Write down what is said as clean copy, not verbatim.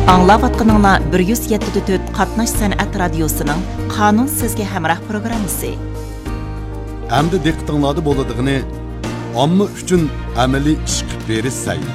Аңлаватқаныңла 107.4 Qatnash San'at Radiosu'nun Qanun Sizge Hamrah programmasi. Әмді диққатыңларда bo'ladigini omma uchun amaliy ish qilib berish